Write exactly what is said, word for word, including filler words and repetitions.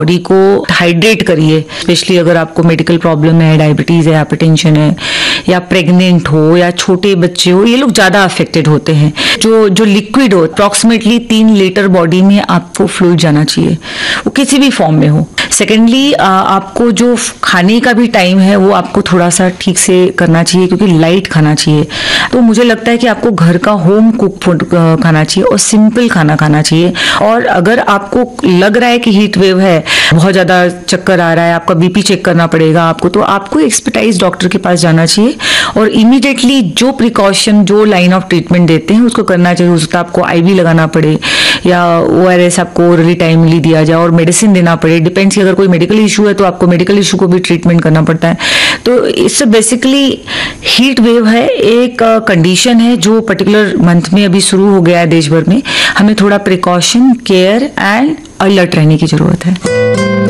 Body को hydrate करिए, specially अगर आपको मेडिकल प्रॉब्लम है, डायबिटीज है, हाइपरटेंशन है, या प्रेग्नेंट हो या छोटे बच्चे हो, ये लोग ज्यादा अफेक्टेड होते हैं। जो जो लिक्विड हो, अप्रॉक्सीमेटली तीन लीटर बॉडी में आपको फ्लूइड जाना चाहिए, वो किसी भी फॉर्म में हो। सेकेंडली, आपको जो खाने का भी टाइम है वो आपको थोड़ा सा ठीक से करना चाहिए, क्योंकि लाइट खाना चाहिए। तो मुझे लगता है कि आपको घर का होम कुक फूड खाना चाहिए और सिंपल खाना खाना चाहिए। और अगर आपको लग रहा है कि हीट वेव है, बहुत ज्यादा चक्कर आ रहा है, आपका बीपी चेक करना पड़ेगा आपको, तो आपको एक्सपर्टाइज डॉक्टर के पास जाना चाहिए और इमीडिएटली जो प्रिकॉशन, जो लाइन ऑफ ट्रीटमेंट देते हैं उसको करना चाहिए। उसको आपको आईवी लगाना पड़े या ओआरएस आपको ओरली टाइमली दिया जाए और मेडिसिन देना पड़े, डिपेंड्स कि अगर कोई मेडिकल इशू है तो आपको मेडिकल इशू को भी ट्रीटमेंट करना पड़ता है। तो इससे बेसिकली हीट वेव है, एक कंडीशन है जो पर्टिकुलर मंथ में अभी शुरू हो गया है देश भर में। हमें थोड़ा प्रिकॉशन, केयर एंड अलर्ट रहने की जरूरत है।